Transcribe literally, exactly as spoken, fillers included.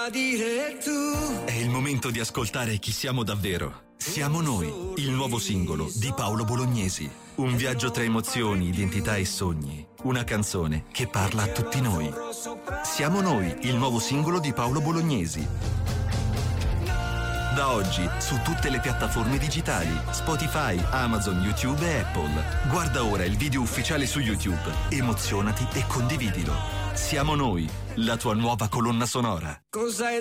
È il momento di ascoltare chi siamo davvero. Siamo noi, il nuovo singolo di Paolo Bolognesi. Un viaggio tra emozioni, identità e sogni. Una canzone che parla a tutti noi. Siamo noi, il nuovo singolo di Paolo Bolognesi. Da oggi su tutte le piattaforme digitali, Spotify, Amazon, YouTube e Apple. Guarda ora il video ufficiale su YouTube, emozionati e condividilo. Siamo noi, la tua nuova colonna sonora. Cos'hai